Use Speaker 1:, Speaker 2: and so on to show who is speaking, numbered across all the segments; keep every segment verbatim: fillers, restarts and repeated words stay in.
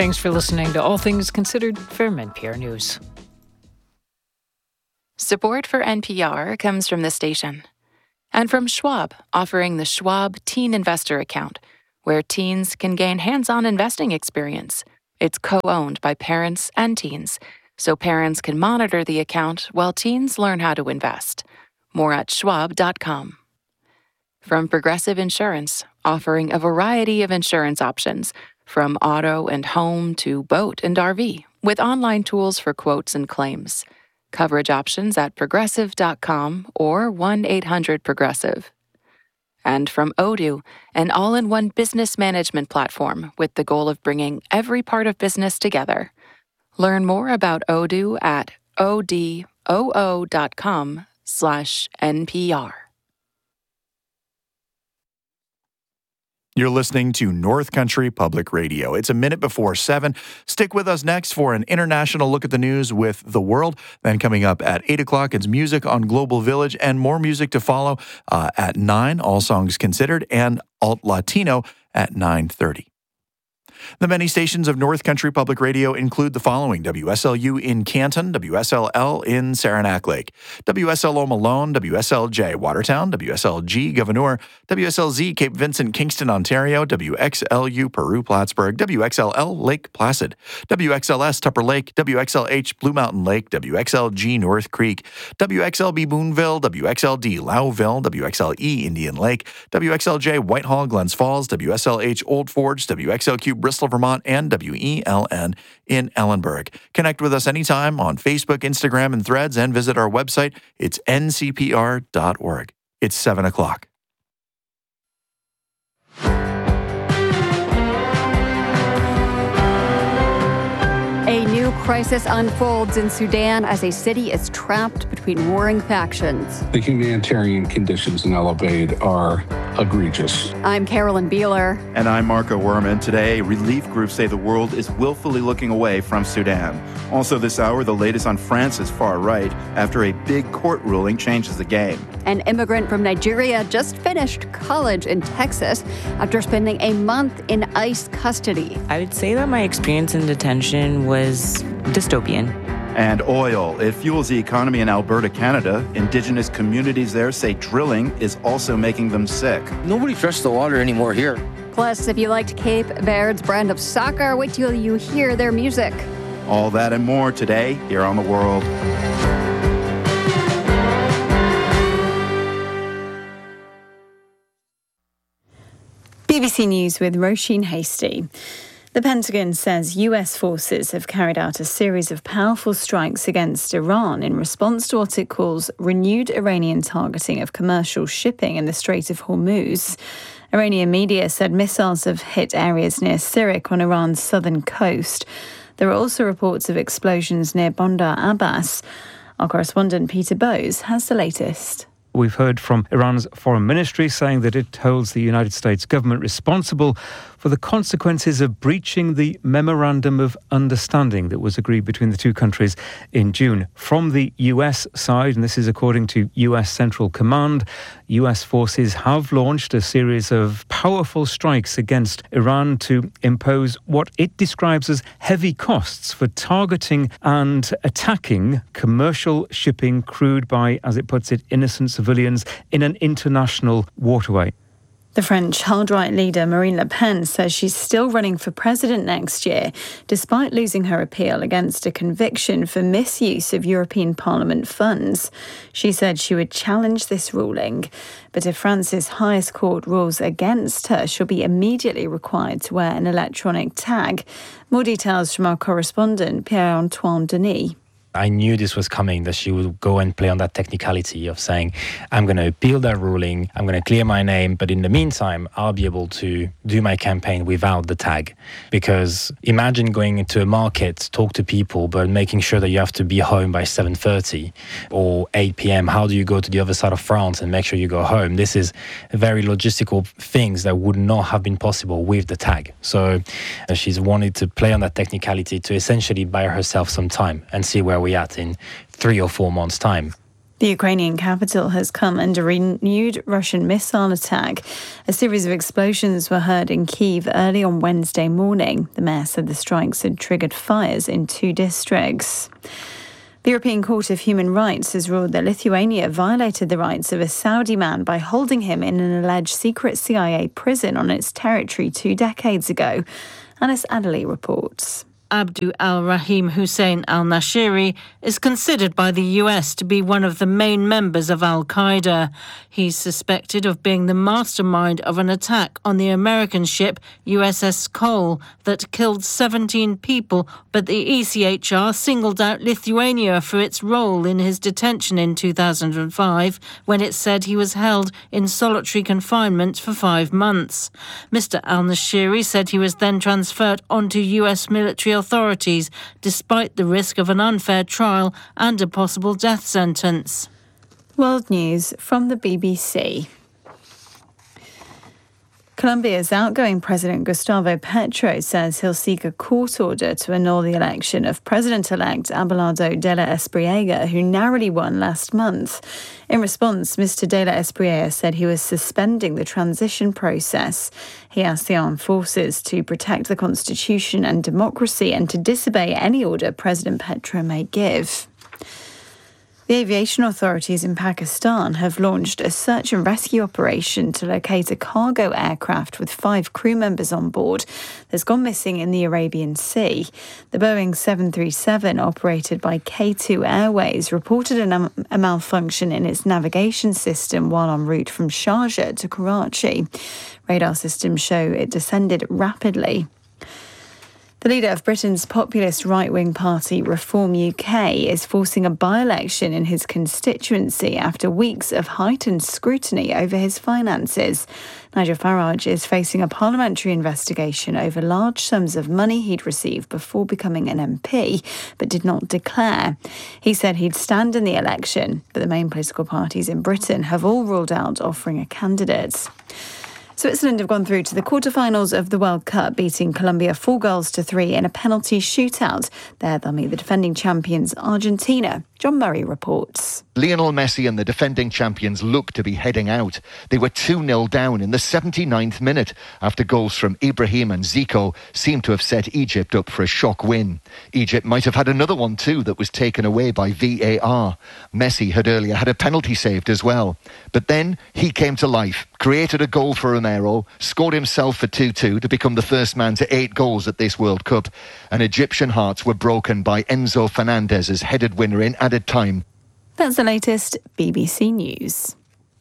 Speaker 1: Thanks for listening to All Things Considered from N P R News.
Speaker 2: Support for N P R comes from the station and from Schwab, offering the Schwab Teen Investor Account, where teens can gain hands-on investing experience. It's co-owned by parents and teens, so parents can monitor the account while teens learn how to invest. More at schwab dot com. From Progressive Insurance, offering a variety of insurance options, from auto and home to boat and R V, with online tools for quotes and claims. Coverage options at progressive dot com or one eight hundred progressive. And from Odoo, an all-in-one business management platform with the goal of bringing every part of business together. Learn more about Odoo at odoo dot com slash N P R.
Speaker 3: You're listening to North Country Public Radio. It's a minute before seven. Stick with us next for an international look at the news with The World. Then coming up at eight o'clock, it's music on Global Village and more music to follow uh, at nine, All Songs Considered, and Alt Latino at nine thirty. The many stations of North Country Public Radio include the following: W S L U in Canton, W S L L in Saranac Lake, W S L O Malone, W S L J Watertown, W S L G Gouverneur, W S L Z Cape Vincent, Kingston, Ontario, W X L U Peru, Plattsburgh, W X L L Lake Placid, W X L S Tupper Lake, W X L H Blue Mountain Lake, W X L G North Creek, W X L B Boonville, W X L D Lowville, W X L E Indian Lake, W X L J Whitehall, Glens Falls, W S L H Old Forge, W X L Q Bristol, Vermont, and W E L N in Ellenburg. Connect with us anytime on Facebook, Instagram, and Threads, and visit our website. It's N C P R dot org. It's seven o'clock.
Speaker 4: A new crisis unfolds in Sudan as a city is trapped between warring factions.
Speaker 5: The humanitarian conditions in El Obeid are egregious.
Speaker 4: I'm Carolyn Beeler.
Speaker 6: And I'm Marco Werman. Today, relief groups say the world is willfully looking away from Sudan. Also this hour, the latest on France's far right after a big court ruling changes the game.
Speaker 4: An immigrant from Nigeria just finished college in Texas after spending a month in ICE custody.
Speaker 7: I would say that my experience in detention was dystopian.
Speaker 6: And oil. It fuels the economy in Alberta, Canada. Indigenous communities there say drilling is also making them sick.
Speaker 8: Nobody trusts the water anymore here.
Speaker 4: Plus, if you liked Cape Verde's brand of soccer, wait till you hear their music.
Speaker 6: All that and more today here on The World.
Speaker 9: B B C News with Roisin Hastie. The Pentagon says U S forces have carried out a series of powerful strikes against Iran in response to what it calls renewed Iranian targeting of commercial shipping in the Strait of Hormuz. Iranian media said missiles have hit areas near Sirik on Iran's southern coast. There are also reports of explosions near Bandar Abbas. Our correspondent Peter Bowes has the latest.
Speaker 10: We've heard from Iran's foreign ministry saying that it holds the United States government responsible for the consequences of breaching the Memorandum of Understanding that was agreed between the two countries in June. From the U S side, and this is according to U S Central Command, U S forces have launched a series of powerful strikes against Iran to impose what it describes as heavy costs for targeting and attacking commercial shipping crewed by, as it puts it, innocent civilians in an international waterway.
Speaker 9: The French hard-right leader Marine Le Pen says she's still running for president next year, despite losing her appeal against a conviction for misuse of European Parliament funds. She said she would challenge this ruling. But if France's highest court rules against her, she'll be immediately required to wear an electronic tag. More details from our correspondent, Pierre-Antoine Denis.
Speaker 11: I knew this was coming, that she would go and play on that technicality of saying, I'm going to appeal that ruling, I'm going to clear my name, but in the meantime, I'll be able to do my campaign without the tag. Because imagine going into a market, talk to people, but making sure that you have to be home by seven thirty or eight p.m. How do you go to the other side of France and make sure you go home? This is very logistical things that would not have been possible with the tag. So uh, she's wanted to play on that technicality to essentially buy herself some time and see where we at in three or four months' time.
Speaker 9: The Ukrainian capital has come under renewed Russian missile attack. A series of explosions were heard in Kyiv early on Wednesday morning. The mayor said the strikes had triggered fires in two districts. The European Court of Human Rights has ruled that Lithuania violated the rights of a Saudi man by holding him in an alleged secret C I A prison on its territory two decades ago. Anis Adderley reports.
Speaker 12: Abdu al-Rahim Hussein al-Nashiri is considered by the U S to be one of the main members of Al-Qaeda. He's suspected of being the mastermind of an attack on the American ship U S S Cole that killed seventeen people, but the E C H R singled out Lithuania for its role in his detention in two thousand five, when it said he was held in solitary confinement for five months. Mister al-Nashiri said he was then transferred onto U S military authorities, despite the risk of an unfair trial and a possible death sentence.
Speaker 9: World News from the B B C. Colombia's outgoing President Gustavo Petro says he'll seek a court order to annul the election of President-elect Abelardo de la Espriella, who narrowly won last month. In response, Mister de la Espriella said he was suspending the transition process. He asked the armed forces to protect the constitution and democracy and to disobey any order President Petro may give. The aviation authorities in Pakistan have launched a search and rescue operation to locate a cargo aircraft with five crew members on board that's gone missing in the Arabian Sea. The Boeing seven thirty-seven, operated by K two Airways, reported a, a malfunction in its navigation system while en route from Sharjah to Karachi. Radar systems show it descended rapidly. The leader of Britain's populist right-wing party, Reform U K, is forcing a by-election in his constituency after weeks of heightened scrutiny over his finances. Nigel Farage is facing a parliamentary investigation over large sums of money he'd received before becoming an M P, but did not declare. He said he'd stand in the election, but the main political parties in Britain have all ruled out offering a candidate. Switzerland have gone through to the quarterfinals of the World Cup, beating Colombia four goals to three in a penalty shootout. There they'll meet the defending champions Argentina. John Murray reports.
Speaker 13: Lionel Messi and the defending champions look to be heading out. They were two nil down in the seventy-ninth minute after goals from Ibrahim and Zico seemed to have set Egypt up for a shock win. Egypt might have had another one too that was taken away by V A R. Messi had earlier had a penalty saved as well. But then he came to life, created a goal for Romero, scored himself for two two to become the first man to eight goals at this World Cup. And Egyptian hearts were broken by Enzo Fernandez's headed winner in added time.
Speaker 9: That's the latest B B C News.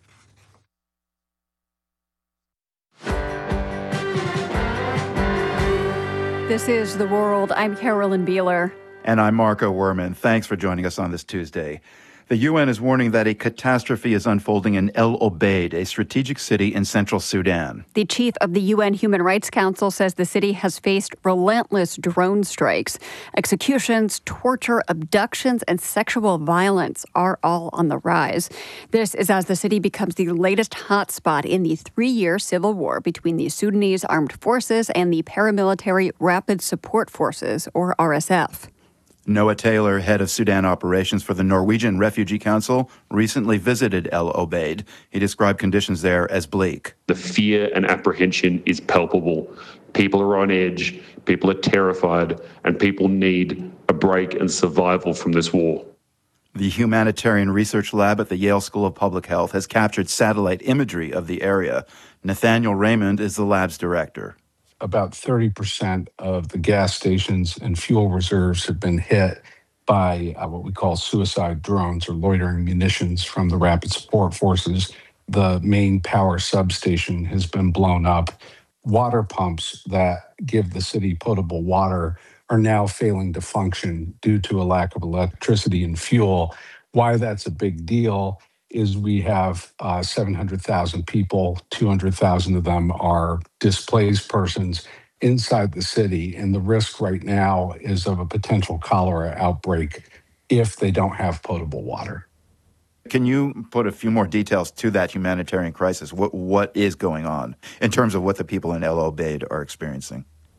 Speaker 9: This is The World. I'm Carolyn Beeler.
Speaker 6: And I'm Marco Werman. Thanks for joining us on this Tuesday. The U N is warning that a catastrophe is unfolding in El Obeid, a strategic city in central Sudan.
Speaker 4: The chief of the U N Human Rights Council says the city has faced relentless drone strikes. Executions, torture, abductions, and sexual violence are all on the rise. This is as the city becomes the latest hotspot in the three-year civil war between the Sudanese Armed Forces and the paramilitary Rapid Support Forces, or R S F.
Speaker 6: Noah Taylor, head of Sudan operations for the Norwegian Refugee Council, recently visited El Obeid. He described conditions there as bleak.
Speaker 14: The fear and apprehension is palpable. People are on edge, people are terrified, and people need a break and survival from this war.
Speaker 6: The Humanitarian Research Lab at the Yale School of Public Health has captured satellite imagery of the area. Nathaniel Raymond is the lab's director.
Speaker 5: About thirty percent of the gas stations and fuel reserves have been hit by uh, what we call suicide drones or loitering munitions from the Rapid Support Forces. The main power substation has been blown up. Water pumps that give the city potable water are now failing to function due to a lack of electricity and fuel. Why that's a big deal is we have uh, seven hundred thousand people, two hundred thousand of them are displaced persons inside the city, and the risk right now is of a potential cholera outbreak if they don't have potable water.
Speaker 6: Can you put a few more details to that humanitarian crisis? What What is going on in terms of what the people in El Obeid are experiencing?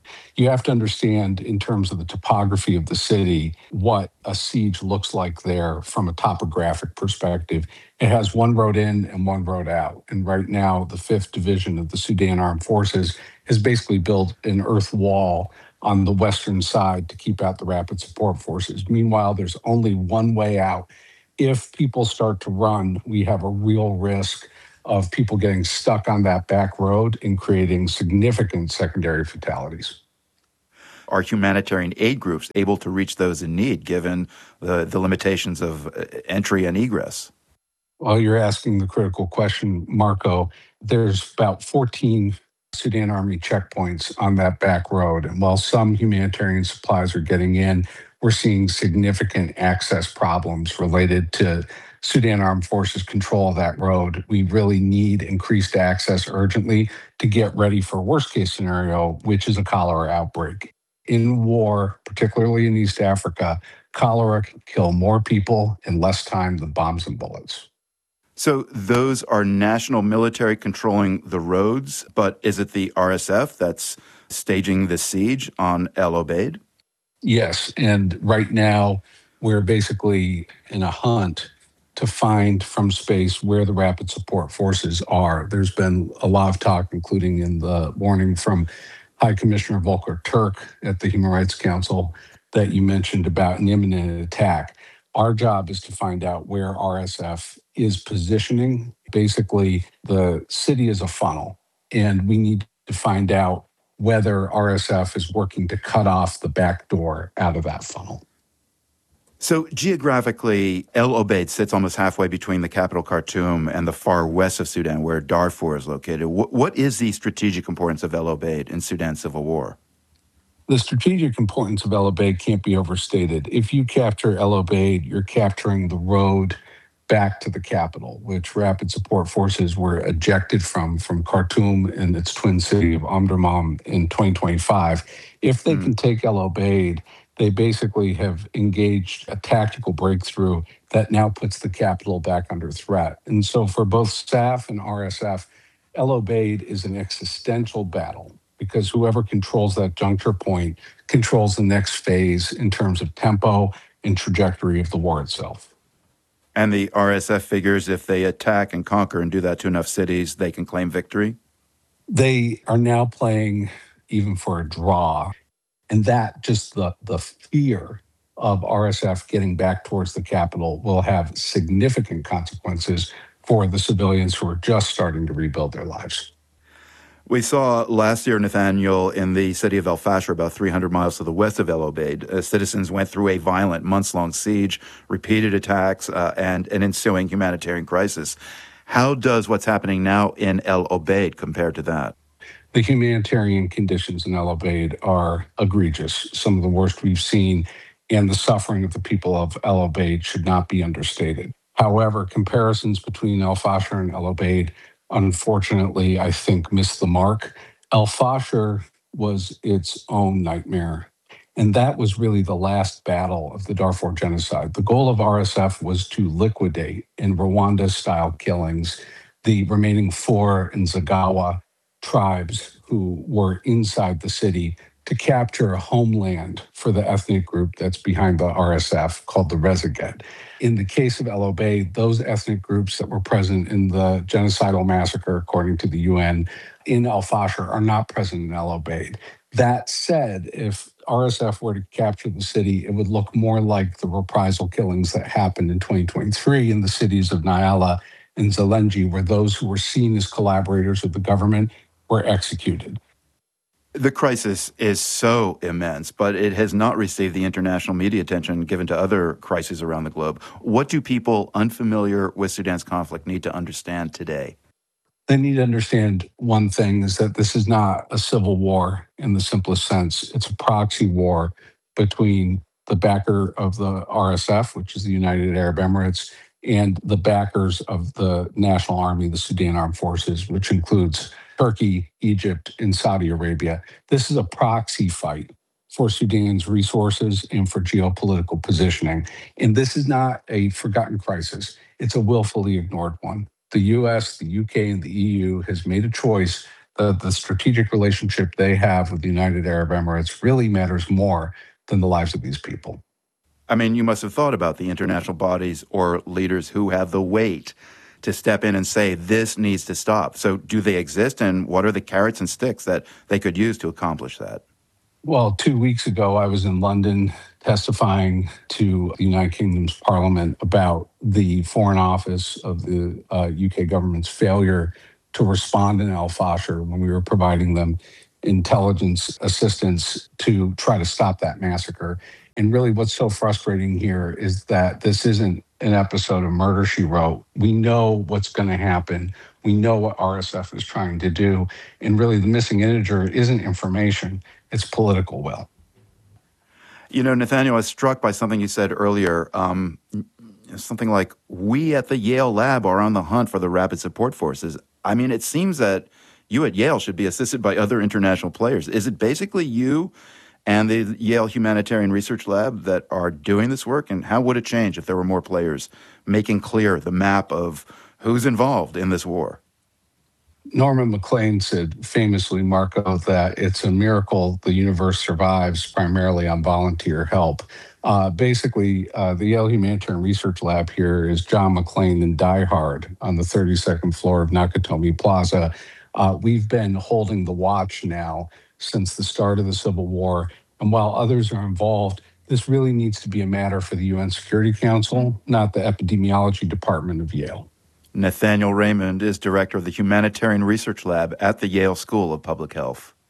Speaker 5: You have to understand, in terms of the topography of the city, what a siege looks like there from a topographic perspective. It has one road in and one road out. And right now, the fifth Division of the Sudan Armed Forces has basically built an earth wall on the western side to keep out the rapid support forces. Meanwhile, there's only one way out. If people start to run, we have a real risk of people getting stuck on that back road and creating significant secondary fatalities.
Speaker 6: Are humanitarian aid groups able to reach those in need, given the, the limitations of entry and egress?
Speaker 5: Well, you're asking the critical question, Marco. There's about fourteen Sudan Army checkpoints on that back road. And while some humanitarian supplies are getting in, we're seeing significant access problems related to Sudan Armed Forces control of that road. We really need increased access urgently to get ready for worst case scenario, which is a cholera outbreak. In war, particularly in East Africa, cholera can kill more people in less time than bombs and bullets.
Speaker 6: So those are national military controlling the roads, but is it the R S F that's staging the siege on El Obeid?
Speaker 5: Yes, and right now we're basically in a hunt to find from space where the rapid support forces are. There's been a lot of talk, including in the warning from High Commissioner Volker Turk at the Human Rights Council that you mentioned about an imminent attack. Our job is to find out where R S F is positioning. Basically, the city is a funnel, and we need to find out whether R S F is working to cut off the back door out of that funnel.
Speaker 6: So geographically, El Obeid sits almost halfway between the capital Khartoum and the far west of Sudan, where Darfur is located. What, what is the strategic importance of El Obeid in Sudan's civil war?
Speaker 5: The strategic importance of El Obeid can't be overstated. If you capture El Obeid, you're capturing the road back to the capital, which rapid support forces were ejected from, from Khartoum and its twin city of Omdurman in twenty twenty-five. If they mm. can take El Obeid, they basically have engaged a tactical breakthrough that now puts the capital back under threat. And so for both S A F and R S F, El Obeid is an existential battle, because whoever controls that juncture point controls the next phase in terms of tempo and trajectory of the war itself.
Speaker 6: And the R S F figures if they attack and conquer and do that to enough cities, they can claim victory?
Speaker 5: They are now playing even for a draw. And that, just the, the fear of R S F getting back towards the capital will have significant consequences for the civilians who are just starting to rebuild their lives.
Speaker 6: We saw last year, Nathaniel, in the city of El Fasher, about three hundred miles to the west of El Obeid, uh, citizens went through a violent months-long siege, repeated attacks, uh, and an ensuing humanitarian crisis. How does what's happening now in El Obeid compare to that?
Speaker 5: The humanitarian conditions in El Obeid are egregious, some of the worst we've seen, and the suffering of the people of El Obeid should not be understated. However, comparisons between El Fasher and El Obeid, unfortunately, I think, missed the mark. El Fasher was its own nightmare, and that was really the last battle of the Darfur genocide. The goal of R S F was to liquidate, in Rwanda-style killings, the remaining four Nzagawa tribes who were inside the city, to capture a homeland for the ethnic group that's behind the R S F called the Rezaget. In the case of El Obeid, those ethnic groups that were present in the genocidal massacre, according to the U N, in El Fasher are not present in El Obeid. That said, if R S F were to capture the city, it would look more like the reprisal killings that happened in twenty twenty-three in the cities of Nyala and Zelenji, where those who were seen as collaborators with the government were executed.
Speaker 6: The crisis is so immense, but it has not received the international media attention given to other crises around the globe. What do people unfamiliar with Sudan's conflict need to understand today?
Speaker 5: They need to understand one thing, is that this is not a civil war in the simplest sense. It's a proxy war between the backer of the R S F, which is the United Arab Emirates, and the backers of the National Army, the Sudan Armed Forces, which includes Turkey, Egypt, and Saudi Arabia. This is a proxy fight for Sudan's resources and for geopolitical positioning. And this is not a forgotten crisis. It's a willfully ignored one. The U S, the U K, and the E U has made a choice the, the strategic relationship they have with the United Arab Emirates really matters more than the lives of these people.
Speaker 6: I mean, you must have thought about the international bodies or leaders who have the weight to step in and say, this needs to stop. So do they exist, and what are the carrots and sticks that they could use to accomplish that?
Speaker 5: Well, two weeks ago, I was in London testifying to the United Kingdom's Parliament about the Foreign Office of the uh, U K government's failure to respond in Al Fasher when we were providing them intelligence assistance to try to stop that massacre. And really what's so frustrating here is that this isn't an episode of Murder, She Wrote. We know what's going to happen. We know what R S F is trying to do. And really the missing integer isn't information, it's political will.
Speaker 6: You know, Nathaniel, I was struck by something you said earlier. Um, something like, we at the Yale lab are on the hunt for the Rapid Support Forces. I mean, it seems that you at Yale should be assisted by other international players. Is it basically you and the Yale Humanitarian Research Lab that are doing this work? And how would it change if there were more players making clear the map of who's involved in this war?
Speaker 5: Norman MacLean said famously, Marco, that it's a miracle the universe survives primarily on volunteer help. Uh, basically, uh, the Yale Humanitarian Research Lab here is John McClane in Die Hard on the thirty-second floor of Nakatomi Plaza. Uh, we've been holding the watch now since the start of the Civil War. And while others are involved, this really needs to be a matter for the U N Security Council, not the epidemiology department of Yale.
Speaker 6: Nathaniel Raymond is director of the Humanitarian Research Lab at the Yale School of Public Health.